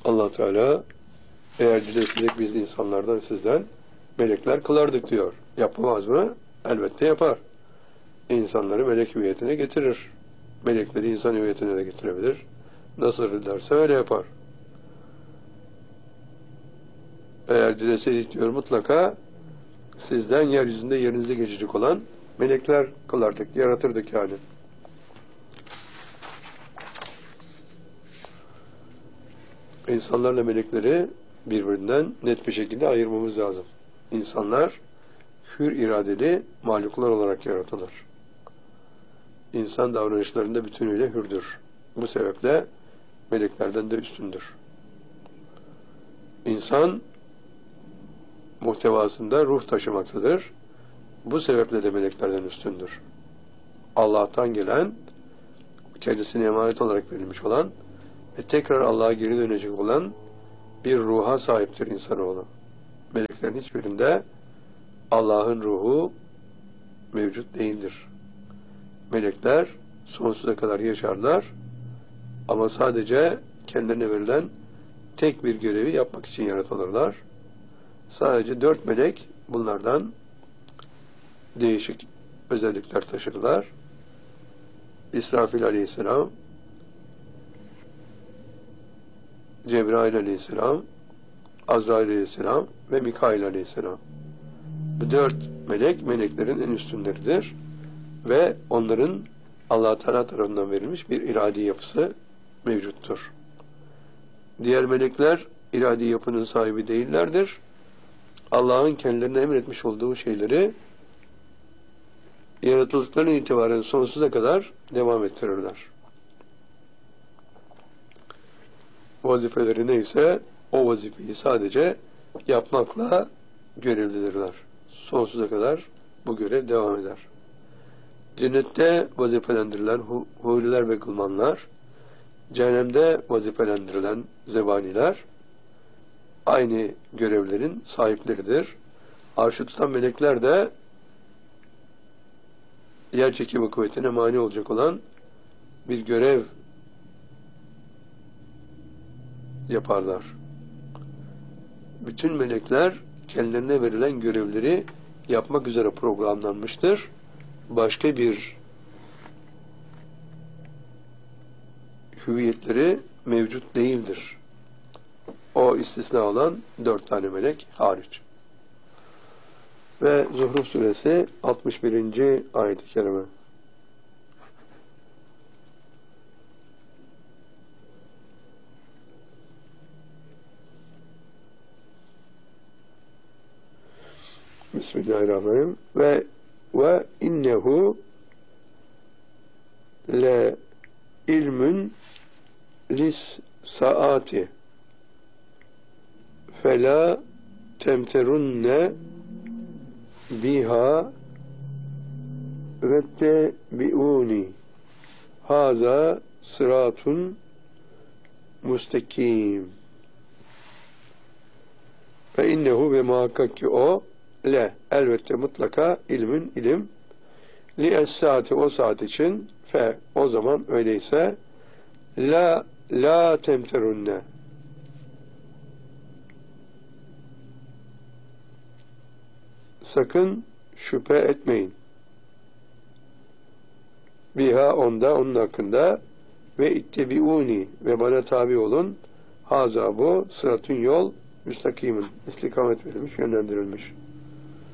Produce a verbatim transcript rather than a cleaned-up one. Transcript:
Allah Teala eğer dileseydik biz insanlardan sizden melekler kılardık diyor. Yapamaz mı? Elbette yapar. İnsanları melek hüviyetine getirir. Melekleri insan hüviyetine de getirebilir. Nasıl dilerse öyle yapar. Eğer dileseydik diyor mutlaka sizden yeryüzünde yerinize geçecek olan melekler kılardık, yaratırdık yani. İnsanlarla melekleri birbirinden net bir şekilde ayırmamız lazım. İnsanlar hür iradeli mahluklar olarak yaratılır. İnsan davranışlarında bütünüyle hürdür. Bu sebeple meleklerden de üstündür. İnsan muhtevasında ruh taşımaktadır. Bu sebeple de meleklerden üstündür. Allah'tan gelen, kendisine emanet olarak verilmiş olan ve tekrar Allah'a geri dönecek olan bir ruha sahiptir insanoğlu. Meleklerin hiçbirinde Allah'ın ruhu mevcut değildir. Melekler sonsuza kadar yaşarlar ama sadece kendilerine verilen tek bir görevi yapmak için yaratılırlar. Sadece dört melek bunlardan değişik özellikler taşırlar. İsrafil aleyhisselam, Cebrail aleyhisselam, Azrail aleyhisselam ve Mikail aleyhisselam. Bu dört melek, meleklerin en üstünleridir. Ve onların Allah Teala tarafından verilmiş bir iradi yapısı mevcuttur. Diğer melekler iradi yapının sahibi değillerdir. Allah'ın kendilerine emretmiş olduğu şeyleri yaratıldıklarından itibaren sonsuza kadar devam ettirirler. Vazifeleri neyse o vazifeyi sadece yapmakla görevlidirler. Sonsuza kadar bu görev devam eder. Cennette vazifelendirilen huriler ve gılmanlar, cehennemde vazifelendirilen zebaniler aynı görevlerin sahipleridir. Arşı tutan melekler de yer çekimi kuvvetine mani olacak olan bir görev yaparlar. Bütün melekler kendilerine verilen görevleri yapmak üzere programlanmıştır. Başka bir hüviyetleri mevcut değildir. O istisna olan dört tane melek hariç. Ve Zuhruf suresi altmış birinci ayet-i kerime. Bismillahirrahmanirrahim. Ve ve innehu le ilmün lis saati fela temterunne biha ve tebiuni haza sıratun mustakim. Ve innehu ve muhakkak ki o le elbette mutlaka ilmin ilim li es saati o saat için fe o zaman öyleyse la la temterunne sakın şüphe etmeyin biha onda onun hakkında ve ittebiuni ve bana tabi olun haza bu sıratun yol müstakimin istikamet verilmiş yönlendirilmiş.